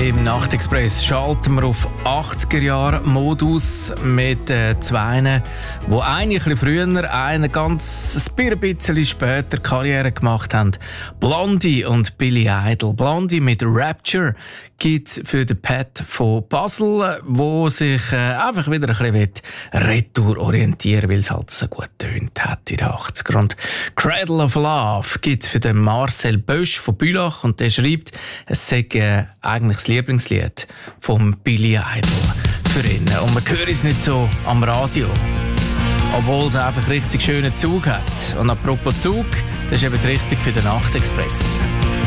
Im Nachtexpress schalten wir auf 80er-Jahre-Modus mit zwei, wo eine ein bisschen früher, eine ganz ein bisschen später Karriere gemacht haben. Blondie und Billy Idol. Blondie mit Rapture gibt für den Pat von Basel, wo sich einfach wieder ein bisschen retour orientieren will, weil es halt so gut tönt hat in den 80er. Und Cradle of Love gibt es für den Marcel Bösch von Bülach und der schreibt, es sei eigentlich das Lieblingslied vom Billy Idol für ihn. Und man hört es nicht so am Radio, obwohl es einfach richtig schönen Zug hat. Und apropos Zug, das ist eben das Richtige für den Nachtexpress.